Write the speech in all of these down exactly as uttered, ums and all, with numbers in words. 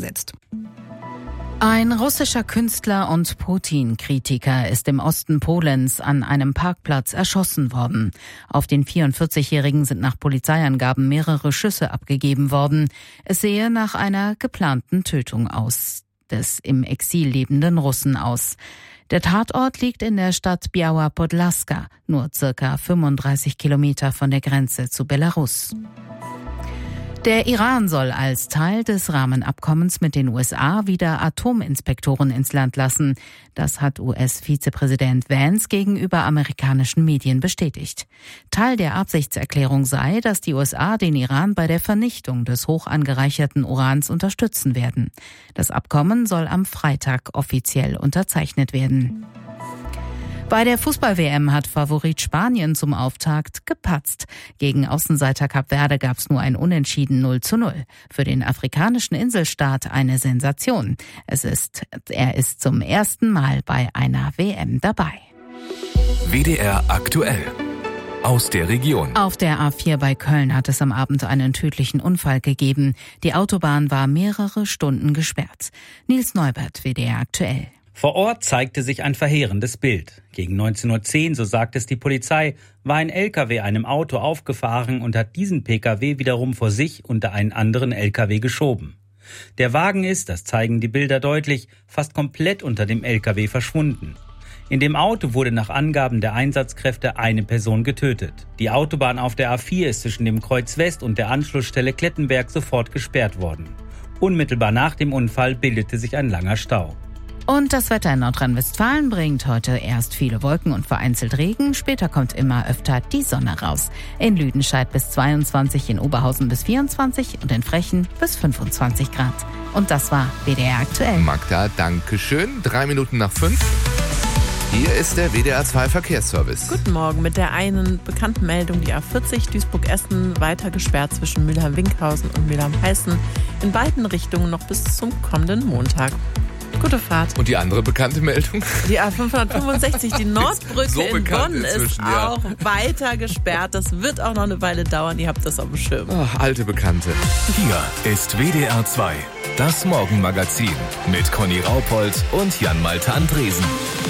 ausgesetzt. Ein russischer Künstler und Putin-Kritiker ist im Osten Polens an einem Parkplatz erschossen worden. Auf den vierundvierzigjährigen sind nach Polizeiangaben mehrere Schüsse abgegeben worden. Es sehe nach einer geplanten Tötung aus des im Exil lebenden Russen aus. Der Tatort liegt in der Stadt Biała Podlaska, nur circa fünfunddreißig Kilometer von der Grenze zu Belarus. Der Iran soll als Teil des Rahmenabkommens mit den U S A wieder Atominspektoren ins Land lassen. Das hat U S-Vizepräsident Vance gegenüber amerikanischen Medien bestätigt. Teil der Absichtserklärung sei, dass die U S A den Iran bei der Vernichtung des hoch angereicherten Urans unterstützen werden. Das Abkommen soll am Freitag offiziell unterzeichnet werden. Bei der Fußball-W M hat Favorit Spanien zum Auftakt gepatzt. Gegen Außenseiter Kap Verde gab es nur ein Unentschieden null zu null. Für den afrikanischen Inselstaat eine Sensation. Es ist, er ist zum ersten Mal bei einer W M dabei. W D R aktuell. Aus der Region. Auf der A vier bei Köln hat es am Abend einen tödlichen Unfall gegeben. Die Autobahn war mehrere Stunden gesperrt. Nils Neubert, W D R aktuell. Vor Ort zeigte sich ein verheerendes Bild. Gegen neunzehn Uhr zehn, so sagt es die Polizei, war ein L K W einem Auto aufgefahren und hat diesen P K W wiederum vor sich unter einen anderen L K W geschoben. Der Wagen ist, das zeigen die Bilder deutlich, fast komplett unter dem L K W verschwunden. In dem Auto wurde nach Angaben der Einsatzkräfte eine Person getötet. Die Autobahn auf der A vier ist zwischen dem Kreuz West und der Anschlussstelle Klettenberg sofort gesperrt worden. Unmittelbar nach dem Unfall bildete sich ein langer Stau. Und das Wetter in Nordrhein-Westfalen bringt heute erst viele Wolken und vereinzelt Regen. Später kommt immer öfter die Sonne raus. In Lüdenscheid bis zweiundzwanzig, in Oberhausen bis vierundzwanzig und in Frechen bis fünfundzwanzig Grad. Und das war W D R aktuell. Magda, danke schön. Drei Minuten nach fünf. Hier ist der W D R zwei Verkehrsservice. Guten Morgen. Mit der einen bekannten Meldung, die A vierzig Duisburg-Essen weiter gesperrt zwischen Mülheim-Winkhausen und Mülheim-Heißen. In beiden Richtungen noch bis zum kommenden Montag. Gute Fahrt. Und die andere bekannte Meldung? Die A fünfhundertfünfundsechzig, die Nordbrücke so in Bonn, ist ja. auch weiter gesperrt. Das wird auch noch eine Weile dauern. Ihr habt das auf dem Schirm. Oh, alte Bekannte. Hier ist W D R zwei, das Morgenmagazin mit Conny Raupold und Jan-Malte Andresen.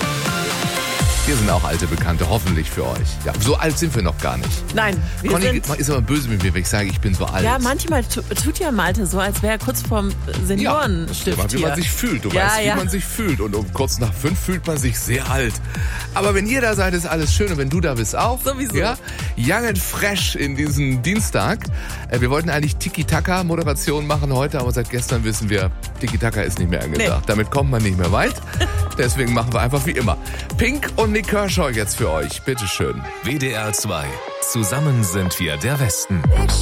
Wir sind auch alte Bekannte, hoffentlich für euch. Ja, so alt sind wir noch gar nicht. Nein, wir Conny sind... ist aber böse mit mir, wenn ich sage, ich bin so alt. Ja, manchmal tu, tut ja Malte so, als wäre er kurz vorm Seniorenstift ja, wie hier. man sich fühlt. Du ja, weißt, wie ja. man sich fühlt. Und um kurz nach fünf fühlt man sich sehr alt. Aber wenn ihr da seid, ist alles schön. Und wenn du da bist auch. Sowieso. Ja, young and fresh in diesem Dienstag. Wir wollten eigentlich Tiki-Taka-Moderation machen heute, aber seit gestern wissen wir, Tiki-Taka ist nicht mehr angedacht. Nee. Damit kommt man nicht mehr weit. Deswegen machen wir einfach wie immer. Pink und Nick Kershaw jetzt für euch. Bitteschön. W D R zwei. Zusammen sind wir der Westen.